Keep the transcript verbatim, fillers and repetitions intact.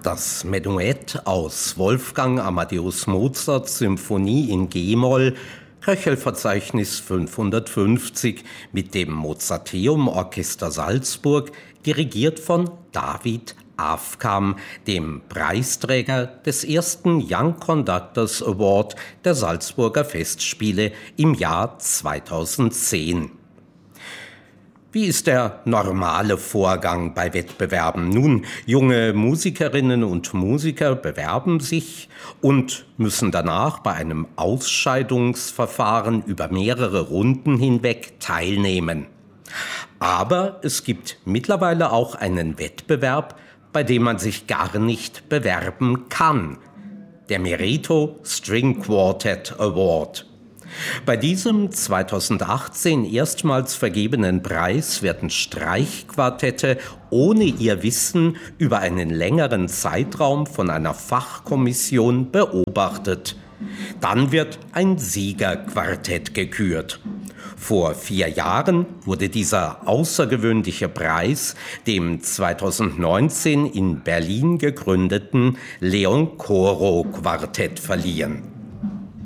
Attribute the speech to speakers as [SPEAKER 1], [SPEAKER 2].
[SPEAKER 1] Das Menuett aus Wolfgang Amadeus Mozarts Symphonie in G-Moll, Köchelverzeichnis fünfhundertfünfzig, mit dem Mozarteum Orchester Salzburg, dirigiert von David Afkam, dem Preisträger des ersten Young Conductors Award der Salzburger Festspiele im Jahr zweitausendzehn. Wie ist der normale Vorgang bei Wettbewerben? Nun, junge Musikerinnen und Musiker bewerben sich und müssen danach bei einem Ausscheidungsverfahren über mehrere Runden hinweg teilnehmen. Aber es gibt mittlerweile auch einen Wettbewerb, bei dem man sich gar nicht bewerben kann. Der Merito String Quartet Award. Bei diesem zweitausendachtzehn erstmals vergebenen Preis werden Streichquartette ohne ihr Wissen über einen längeren Zeitraum von einer Fachkommission beobachtet. Dann wird ein Siegerquartett gekürt. Vor vier Jahren wurde dieser außergewöhnliche Preis dem zweitausendneunzehn in Berlin gegründeten Leon Coro Quartett verliehen.